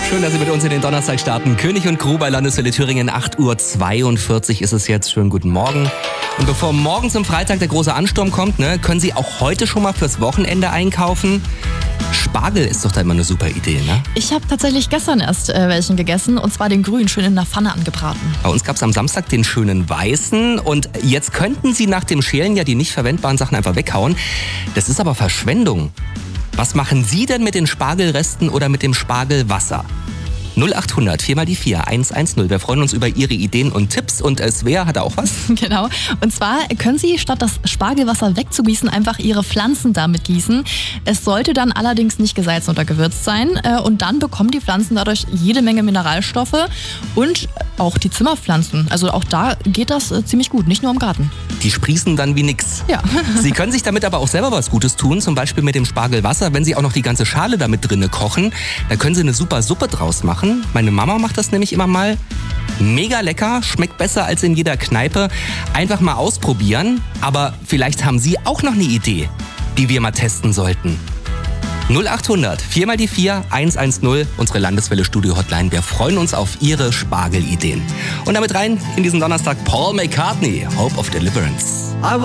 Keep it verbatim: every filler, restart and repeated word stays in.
Schön, dass Sie mit uns in den Donnerstag starten. König und Crew bei Landeswelle Thüringen, acht Uhr zweiundvierzig ist es jetzt. Schönen guten Morgen. Und bevor morgen zum Freitag der große Ansturm kommt, ne, können Sie auch heute schon mal fürs Wochenende einkaufen. Spargel ist doch da immer eine super Idee, ne? Ich habe tatsächlich gestern erst äh, welchen gegessen, und zwar den grünen, schön in der Pfanne angebraten. Bei uns gab es am Samstag den schönen weißen, und jetzt könnten Sie nach dem Schälen ja die nicht verwendbaren Sachen einfach weghauen. Das ist aber Verschwendung. Was machen Sie denn mit den Spargelresten oder mit dem Spargelwasser? null acht hundert, vier mal die vier, eins eins null. Wir freuen uns über Ihre Ideen und Tipps. Und äh, Svea hat auch was. Genau. Und zwar können Sie statt das Spargelwasser wegzugießen, einfach Ihre Pflanzen damit gießen. Es sollte dann allerdings nicht gesalzen oder gewürzt sein. Äh, und dann bekommen die Pflanzen dadurch jede Menge Mineralstoffe und auch die Zimmerpflanzen. Also auch da geht das äh, ziemlich gut, nicht nur im Garten. Die sprießen dann wie nix. Ja. Sie können sich damit aber auch selber was Gutes tun, zum Beispiel mit dem Spargelwasser. Wenn Sie auch noch die ganze Schale damit drinne kochen, dann können Sie eine super Suppe draus machen. Meine Mama macht das nämlich immer mal. Mega lecker, schmeckt besser als in jeder Kneipe. Einfach mal ausprobieren. Aber vielleicht haben Sie auch noch eine Idee, die wir mal testen sollten. null acht hundert, vier mal die vier, eins eins null, unsere Landeswelle Studio Hotline. Wir freuen uns auf Ihre Spargelideen. Und damit rein in diesen Donnerstag Paul McCartney, Hope of Deliverance.